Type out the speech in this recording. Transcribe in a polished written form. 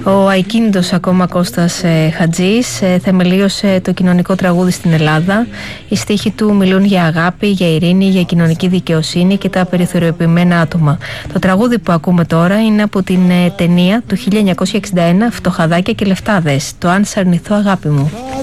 Ο αικίνητος ακόμα Κώστας Χατζής θεμελίωσε το κοινωνικό τραγούδι στην Ελλάδα. Οι στίχοι του μιλούν για αγάπη, για ειρήνη, για κοινωνική δικαιοσύνη και τα περιθωριοποιημένα άτομα. Το τραγούδι που ακούμε τώρα είναι από την ταινία του 1961 «Φτωχαδάκια και λεφτάδες», το «Αν σ' αρνηθώ αγάπη μου».